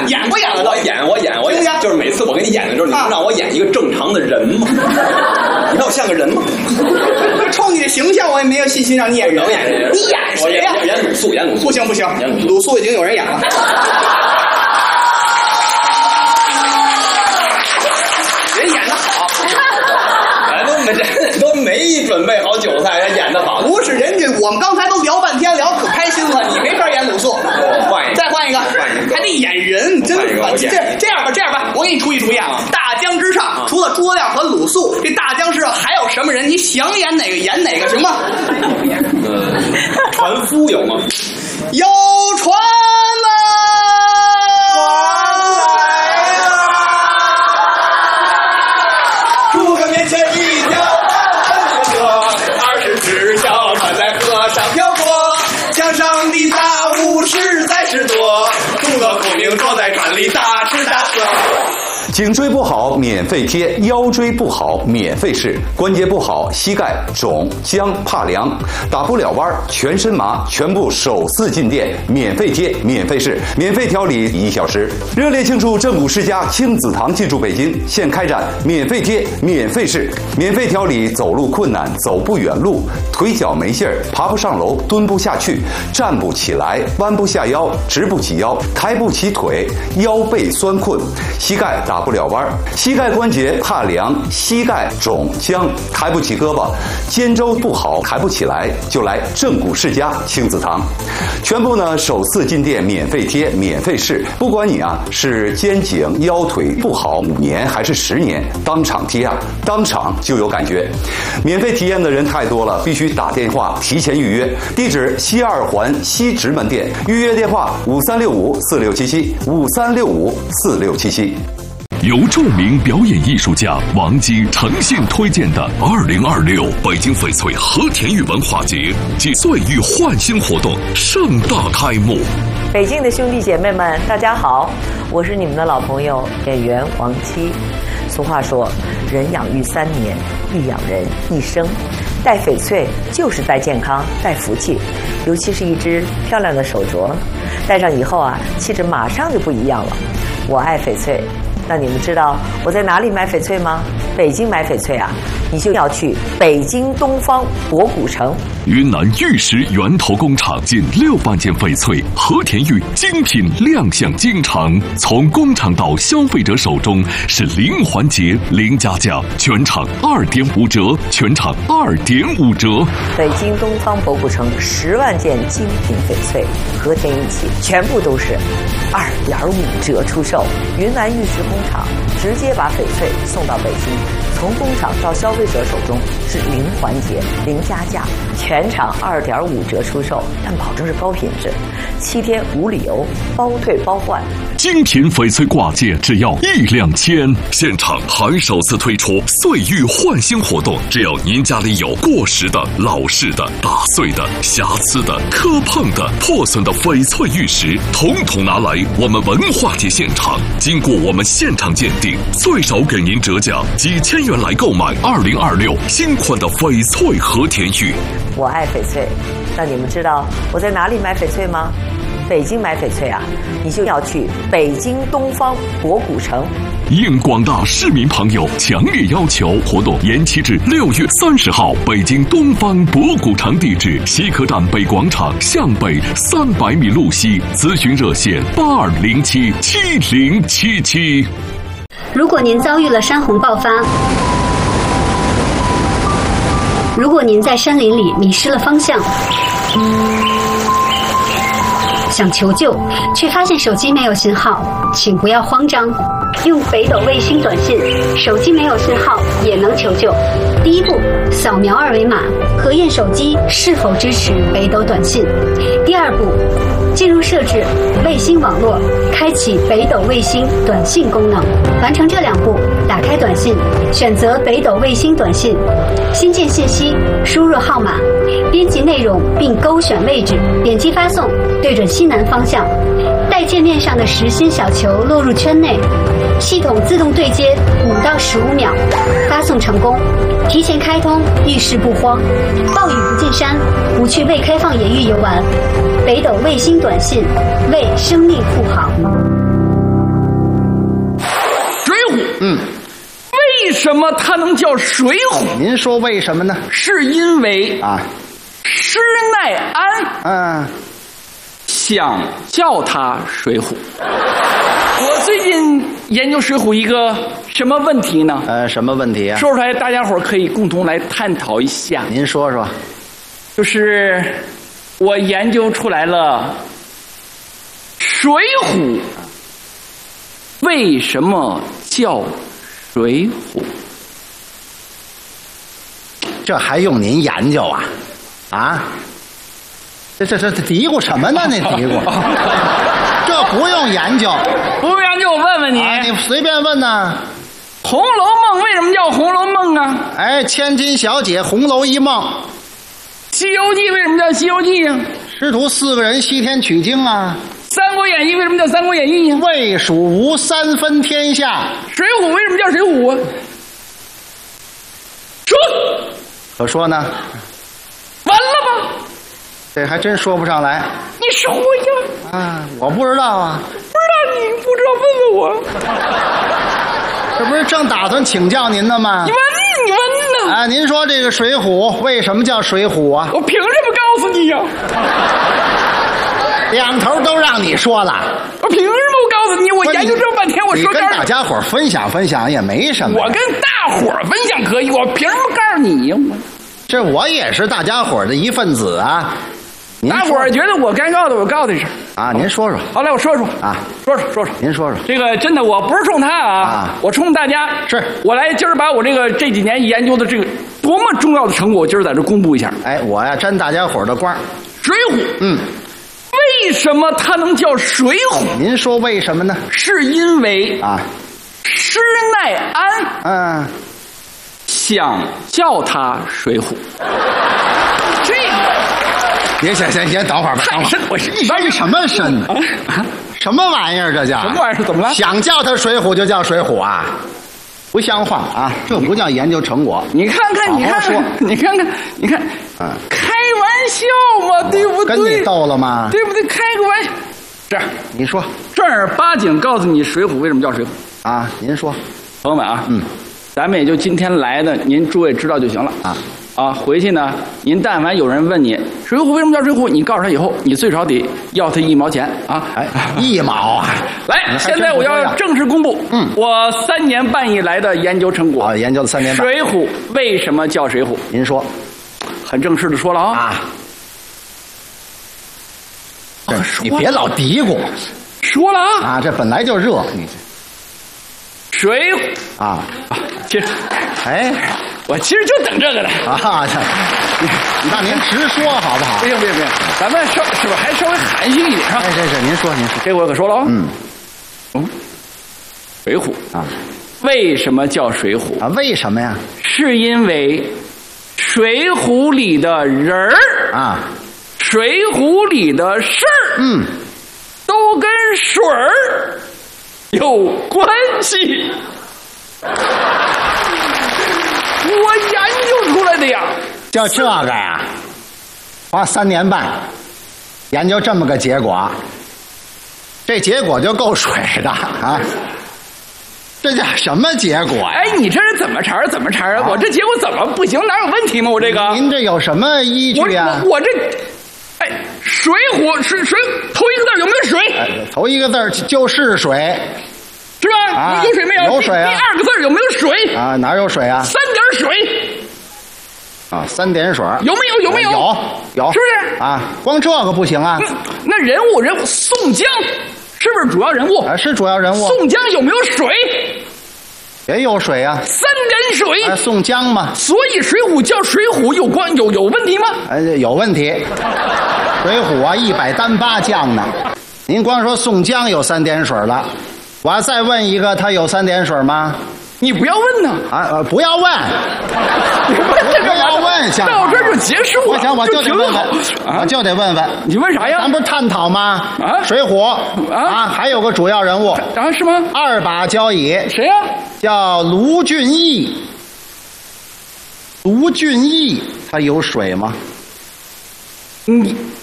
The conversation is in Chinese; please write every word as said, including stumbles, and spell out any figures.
看演不演了？ 我演，我演，我演，就是每次我给你演的时候，你能让我演一个正常的人吗？你看我像个人吗？ 冲你的形象，我也没有信心让你演人。 演人， 你演谁呀？ 演鲁肃，演鲁肃。 不行不行，鲁肃已经有人演了。人演得好， 哎，都没人都没准备好韭菜，人演得好。 不是人家，我们刚才都聊半天，聊可开心了，你没法演鲁肃。 换一个， 再换一个，还得演人，真烦。这这样吧，这样吧，我给你出一主意啊！大江之上，除了诸葛亮和鲁肃，这大江之上还有什么人？你想演哪个演哪个，行吗？ 呃，船夫有吗？ 有船呐！ 诸葛面前一条大河，二十只小船在河上漂泊，江上的大雾实在是多，诸葛孔明坐在船里大吃大喝。 颈椎不好免费贴，腰椎不好免费试，关节不好膝盖肿僵怕凉，打不了弯全身麻，全部首次进店免费贴免费试，免费调理一小时。热烈庆祝正骨世家亲子堂进驻北京，现开展免费贴免费试，免费调理走路困难走不远路，腿脚没劲儿爬不上楼蹲不下去站不起来弯不下腰直不起腰抬不起腿腰背酸困膝盖打不了弯，膝盖关节怕凉，膝盖肿僵，抬不起胳膊，肩周不好抬不起来，就来正骨世家亲子堂。全部呢首次进店免费贴免费试，不管你啊是肩颈腰腿不好五年还是十年，当场贴啊，当场就有感觉。免费体验的人太多了，必须打电话提前预约。地址西二环西直门店，预约电话五三六五四六七七五三六五四六七七。 由著名表演艺术家王姬诚信推荐的二零二六北京翡翠和田玉文化节暨岁玉焕新活动盛大开幕。 北京的兄弟姐妹们，大家好，我是你们的老朋友演员王姬。俗话说，人养育三年，必养人一生。戴翡翠就是戴健康，戴福气，尤其是一只漂亮的手镯，戴上以后啊，气质马上就不一样了。我爱翡翠。那你们知道我在哪里买翡翠吗？北京买翡翠啊，你就要去北京东方博古城。 云南玉石源头工厂近六万件翡翠和田玉精品亮相京城，从工厂到消费者手中是零环节零加价，全场二点五折，全场二点五折。 北京东方博古城十万件精品翡翠和田玉器，全部都是二点五折出售。云南玉石工厂直接把翡翠送到北京，从工厂到消费者手中是零环节零加价，全场二点五折出售，但保证是高品质，七天无理由，包退包换。 精品翡翠挂件只要一两千，现场还首次推出岁玉焕新活动，只要您家里有过时的、老式的、打碎的、瑕疵的、磕碰的、破损的翡翠玉石，统统拿来我们文化节现场，经过我们现场鉴定，最少给您折价几千元来购买二零二六新款的翡翠和田玉。 我爱翡翠，那你们知道我在哪里买翡翠吗？北京买翡翠啊，你就要去北京东方博古城。 应广大市民朋友强烈要求，活动延期至六月三十号。北京东方博古城地址：西客站北广场向北三百米路西。咨询热线：八二零七七零七七。 如果您遭遇了山洪爆发，如果您在山林里迷失了方向，想求救却发现手机没有信号，请不要慌张，用北斗卫星短信，手机没有信号也能求救。第一步，扫描二维码，核验手机是否支持北斗短信。第二步，进入设置卫星网络，开启北斗卫星短信功能。完成这两步，打开短信，选择北斗卫星短信，新建信息，输入号码，编辑内容并勾选位置，点击发送，对准西南方向，待界面上的实心小球落入圈内，系统自动对接五到十五秒，发送成功。提前开通，遇事不慌，暴雨不进山，不去未开放野域游玩。北斗卫星短信，为生命护航。 嗯， 为什么它能叫水浒？ 您说为什么呢？ 是因为啊， 施耐庵嗯， 想叫它水浒。我最近研究水浒一个什么问题呢？ 呃，什么问题啊？ 说出来，大家伙可以共同来探讨一下。 您说说。 就是我研究出来了，水浒为什么叫水浒？ 这还用您研究啊？啊？这这这嘀咕什么呢？那嘀咕，这不用研究， 不用研究，我问问你， 啊、你随便问呐。 《红楼梦》为什么叫《红楼梦》啊？ 哎，千金小姐红楼一梦。 《西游记》为什么叫《西游记》呀？ 师徒四个人西天取经啊。 《三国演义》为什么叫《三国演义》呀？ 魏蜀吴三分天下。 水浒为什么叫水浒啊？说， 可说呢？ 完了吗？ 这还真说不上来。 你说呀？ 啊，我不知道啊。 不知道，你不知道问问我。 这不是正打算请教您呢吗？ 你问你问呢？ 啊，您说这个水浒为什么叫水浒啊？ 我凭什么告诉你呀？ 两头都让你说了。 我凭什么我告诉你？我研究这么半天，我说你跟大家伙分享分享也没什么。 我跟大伙分享可以，我凭什么告诉你呀？我这我也是大家伙的一份子啊。 大伙觉得我该告的，我告的是啊。您说说。 好来，我说说啊， 说说说说。 您说说。 这个真的，我不是冲他啊， 啊我冲大家。 是我来今儿把我这个这几年研究的这个多么重要的成果，今儿在这公布一下。 哎，我呀沾大家伙的光。 水浒， 嗯， 为什么它能叫水浒？ 您说为什么呢？ 是因为啊， 施耐庵嗯， 想叫它水浒。这个。 别行行行，等会儿吧，等会儿。 我是一般人什么身啊？什么玩意儿？这叫什么玩意儿？怎么了？ 想叫它水浒就叫水浒啊？不像话啊！这不叫研究成果。 你看看，你看看，你看看，你看， 嗯， 开玩笑嘛，对不对？ 跟你逗了吗？ 对不对？开个玩笑。这样， 你说正儿八经告诉你，水浒为什么叫水浒啊？您说， 朋友们啊， 嗯， 咱们也就今天来的，您诸位知道就行了啊。 啊，回去呢，您但凡有人问你水浒为什么叫水浒，你告诉他以后，你最少得要他一毛钱啊！ 哎，一毛啊！ 来，现在我要正式公布， 嗯， 我三年半以来的研究成果。 啊，研究了三年半。 水浒为什么叫水浒？ 您说， 很正式的说了啊！ 啊，啊你别老嘀咕。 说了啊！ 啊，这本来就热，你这水啊啊，接着， 哎。 我其实就等这个了啊！那您直说好不好？ 不行不行不行，咱们稍是不是还稍微含蓄一点啊？ 哎，这是您说您说， 这我可说了哦。 嗯， 嗯，水浒啊， 为什么叫水浒啊？为什么呀？ 是因为水浒里的人儿啊， 水浒里的事儿， 嗯， 都跟水儿有关系。我研究出来的呀， 就这个呀，花三年半研究这么个结果，这结果就够水的啊！这叫什么结果呀？ 哎，你这是怎么茬怎么茬啊？我这结果怎么不行？哪有问题吗？我这个， 您这有什么依据啊？ 我我这，哎，水浒水水头一个字有没有水？ 哎、头一个字就是水。 是吧？ 啊、 有水没有？ 有水啊！ 第二个字有没有水？ 啊，哪有水啊？ 三点水。 啊，三点水。 有没有？有没有？ 有有， 是不是？ 啊，光这个不行啊。 那, 那人物人物宋江是不是主要人物？ 啊，是主要人物。 宋江有没有水？ 也有水啊。 三点水。 啊，宋江嘛。 所以水浒叫水浒有关有有问题吗？ 哎，有问题。水浒啊，一百单八将呢。您光说宋江有三点水了。我再问一个，他有三点水吗？ 你不要问呢！ 啊，呃、不要问， 你问这个不要问，行， 到这儿就结束了。 我想我就得问问，啊、我就得问问， 你问啥呀？ 咱不是探讨吗？ 啊， 水浒啊, 啊，还有个主要人物啊，是吗？ 二把交椅， 谁呀、啊？ 叫卢俊义。卢俊义他有水吗？ 你